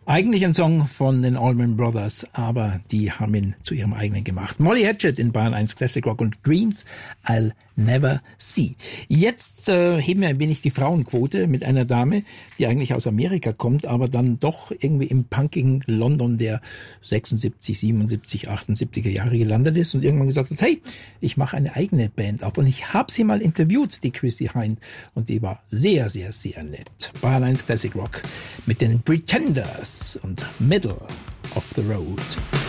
Eigentlich ein Song von den Allman Brothers, aber die haben ihn zu ihrem eigenen gemacht. Molly Hatchet in Bayern 1 Classic Rock und Dreams I'll Never See. Jetzt heben wir ein wenig die Frauenquote mit einer Dame, die eigentlich aus Amerika kommt, aber dann doch irgendwie im punkigen London der 76, 77, 78er Jahre gelandet ist und irgendwann gesagt hat, hey, ich mache eine eigene Band auf. Und ich habe sie mal interviewt, die Chrissy Hynde, und die war sehr, sehr, sehr nett. Bayern 1 Classic Rock mit den Pretenders und Middle of the Road.